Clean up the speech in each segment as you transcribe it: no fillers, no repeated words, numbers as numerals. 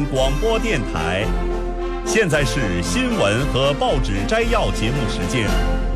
广播电台。现在是新闻和报纸摘要节目时间。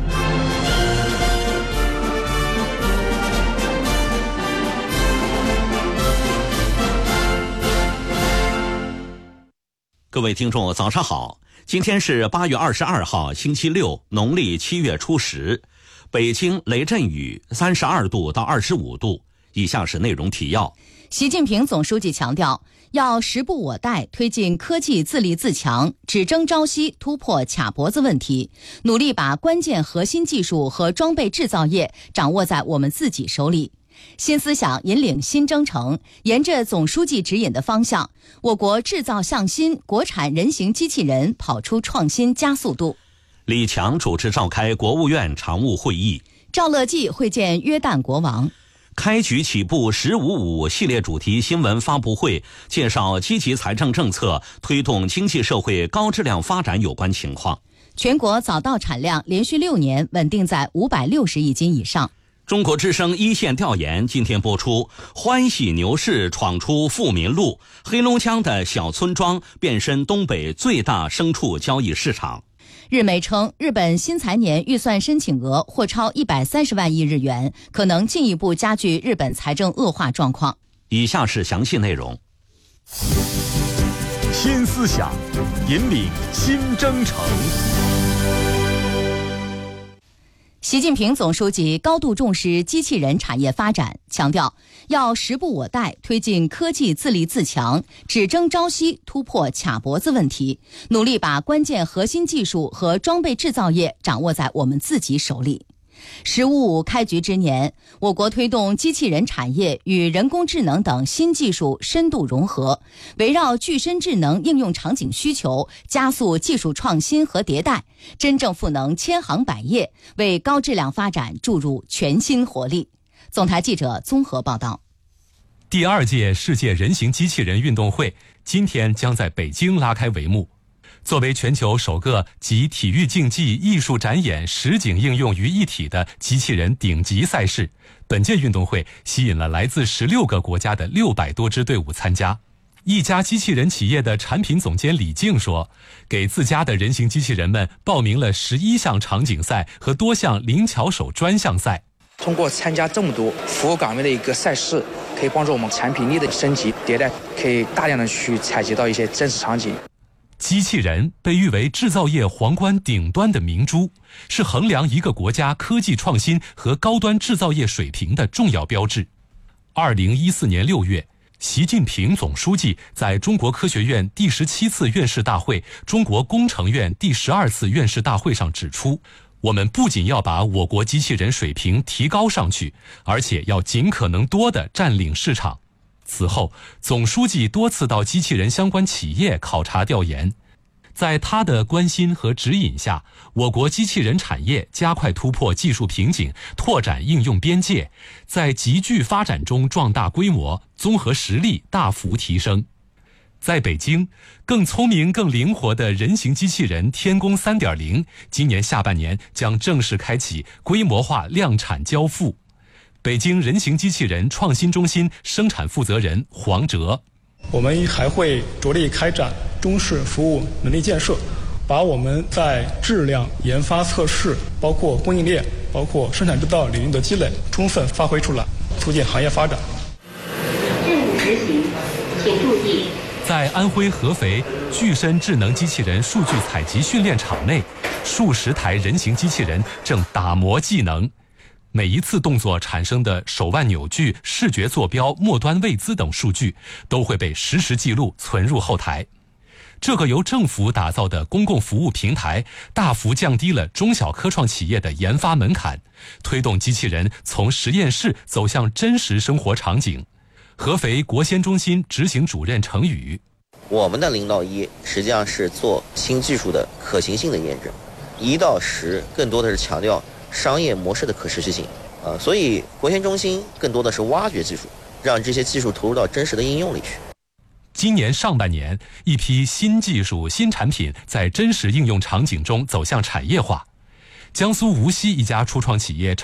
各位听众早上好，今天是8月22号星期六，农历7月初10，北京雷阵雨32度到25度。以下是内容提要。 习近平总书记强调，要时不我待，推进科技自立自强，只争朝夕，突破卡脖子问题，努力把关键核心技术和装备制造业掌握在我们自己手里。新思想引领新征程，沿着总书记指引的方向，我国制造向新，国产人形机器人跑出创新加速度。 李强主持召开国务院常务会议。 赵乐际会见约旦国王。 开局起步“1055”系列主题新闻发布会，介绍积极财政政策推动经济社会高质量发展有关情况。 全国早稻产量连续6年稳定在560亿斤以上。 中国之声一线调研今天播出，欢喜牛市闯出富民路，黑龙江的小村庄变身东北最大牲畜交易市场。 日媒称，日本新财年预算申请额或超130万亿日元，可能进一步加剧日本财政恶化状况。 以下是详细内容。 新思想引领新征程。 习近平总书记高度重视机器人产业发展，强调要时不我待，推进科技自立自强，只争朝夕，突破卡脖子问题，努力把关键核心技术和装备制造业掌握在我们自己手里。“1055”开局之年，我国推动机器人产业与人工智能等新技术深度融合，围绕具身智能应用场景需求，加速技术创新和迭代，真正赋能千行百业，为高质量发展注入全新活力。总台记者综合报道。 第2届世界人形机器人运动会今天将在北京拉开帷幕。作为全球首个集体育竞技、艺术展演、实景应用于一体的机器人顶级赛事，本届运动会吸引了来自16个国家的600多支队伍参加。一家机器人企业的产品总监李静说，给自家的人形机器人们报名了11项场景赛和多项灵巧手专项赛。 通过参加这么多服务岗位的一个赛事，可以帮助我们产品力的升级迭代，可以大量的去采集到一些真实场景。 机器人被誉为制造业皇冠顶端的明珠，是衡量一个国家科技创新和高端制造业水平的重要标志。2014年6月，习近平总书记在中国科学院第17次院士大会、中国工程院第12次院士大会上指出，我们不仅要把我国机器人水平提高上去，而且要尽可能多地占领市场。此后，总书记多次到机器人相关企业考察调研，在他的关心和指引下，我国机器人产业加快突破技术瓶颈，拓展应用边界，在急剧发展中壮大规模，综合实力大幅提升。在北京，更聪明、更灵活的人形机器人天宫 3.0 今年下半年将正式开启规模化量产交付。北京人形机器人创新中心生产负责人黄哲， 我们还会着力开展中式服务能力建设，把我们在质量研发测试、包括供应链、包括生产制造领域的积累充分发挥出来，促进行业发展。 任务执行，请注意。 在安徽合肥具身智能机器人数据采集训练场内，数十台人形机器人正打磨技能。每一次动作产生的手腕扭矩、视觉坐标、末端位姿等数据都会被实时记录存入后台。这个由政府打造的公共服务平台，大幅降低了中小科创企业的研发门槛，推动机器人从实验室走向真实生活场景。合肥国先中心执行主任程宇， 我们的0到1实际上是做新技术的可行性的验证，1到10更多的是强调商业模式的可持续性，所以国先中心更多的是挖掘技术，让这些技术投入到真实的应用里去。 今年上半年，一批新技术、新产品在真实应用场景中走向产业化。江苏无锡一家初创企业